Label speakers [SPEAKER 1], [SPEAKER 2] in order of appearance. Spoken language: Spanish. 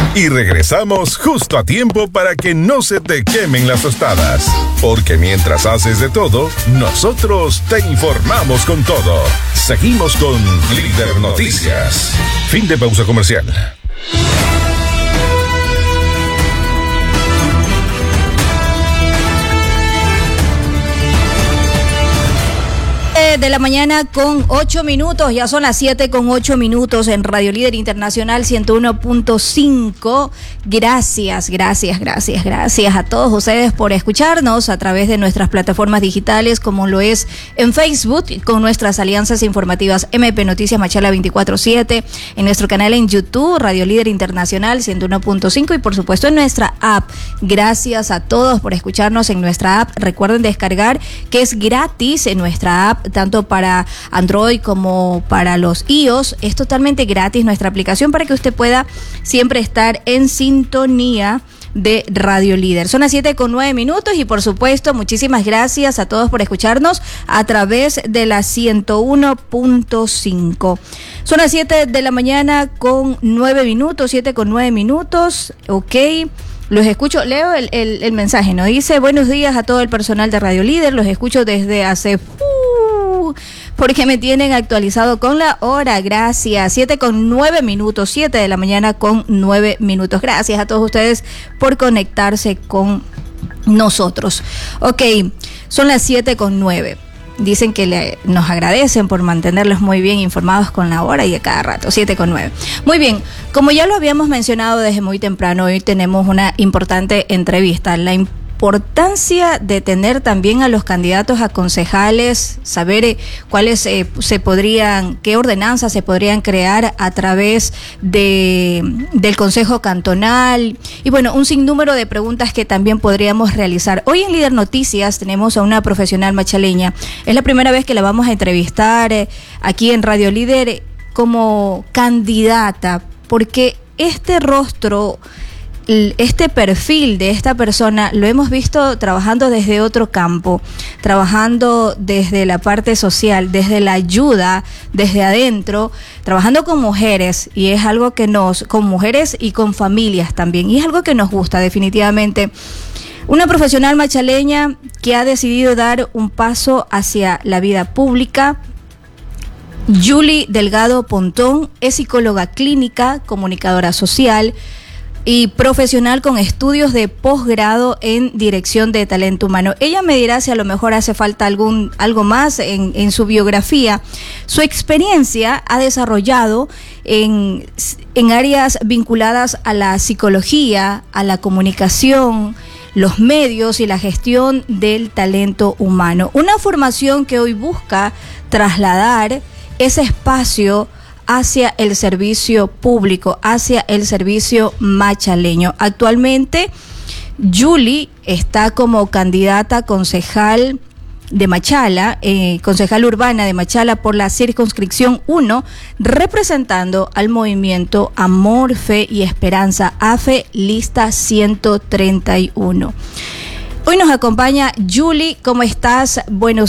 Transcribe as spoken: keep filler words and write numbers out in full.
[SPEAKER 1] Y regresamos justo a tiempo para que no se te quemen las tostadas. Porque mientras haces de todo, nosotros te informamos con todo. Seguimos con Líder Noticias. Fin de pausa comercial.
[SPEAKER 2] De la mañana con ocho minutos, ya son las siete con ocho minutos en Radio Líder Internacional ciento uno punto cinco. Gracias, gracias, gracias, gracias a todos ustedes por escucharnos a través de nuestras plataformas digitales, como lo es en Facebook, con nuestras alianzas informativas M P Noticias Machala veinticuatro siete, en nuestro canal en YouTube, Radio Líder Internacional ciento uno punto cinco y por supuesto en nuestra app. Gracias a todos por escucharnos en nuestra app. Recuerden descargar, que es gratis en nuestra app, tanto para Android como para los iOS. Es totalmente gratis nuestra aplicación para que usted pueda siempre estar en sintonía de Radio Líder. Son las siete con nueve minutos y por supuesto muchísimas gracias a todos por escucharnos a través de la ciento uno punto cinco. Son las siete de la mañana con nueve minutos, siete con nueve minutos, ok. Los escucho, leo el, el, el mensaje, ¿no? Dice, buenos días a todo el personal de Radio Líder, los escucho desde hace... Uh, porque me tienen actualizado con la hora, gracias. siete con nueve minutos, siete de la mañana con nueve minutos. Gracias a todos ustedes por conectarse con nosotros. Ok, son las siete con nueve. Dicen que le, nos agradecen por mantenerlos muy bien informados con la hora y a cada rato, siete con nueve. Muy bien, como ya lo habíamos mencionado desde muy temprano, hoy tenemos una importante entrevista. La importancia de tener también a los candidatos a concejales, saber eh, cuáles eh, se podrían, qué ordenanzas se podrían crear a través de del Consejo Cantonal y bueno, un sinnúmero de preguntas que también podríamos realizar. Hoy en Líder Noticias tenemos a una profesional machaleña. Es la primera vez que la vamos a entrevistar eh, aquí en Radio Líder eh, como candidata, porque este rostro, este perfil de esta persona lo hemos visto trabajando desde otro campo, trabajando desde la parte social, desde la ayuda, desde adentro, trabajando con mujeres, y es algo que nos, con mujeres y con familias también, y es algo que nos gusta definitivamente. Una profesional machaleña que ha decidido dar un paso hacia la vida pública. Julie Delgado Pontón es psicóloga clínica, comunicadora social y profesional con estudios de posgrado en dirección de talento humano. Ella me dirá si a lo mejor hace falta algún algo más en, en su biografía. Su experiencia ha desarrollado en, en áreas vinculadas a la psicología, a la comunicación, los medios y la gestión del talento humano. Una formación que hoy busca trasladar ese espacio hacia el servicio público, hacia el servicio machaleño. Actualmente, Julie está como candidata concejal de Machala, eh, concejal urbana de Machala por la circunscripción uno, representando al movimiento Amor, Fe y Esperanza, A F E lista ciento treinta y uno. Hoy nos acompaña Julie. ¿Cómo estás? Buenos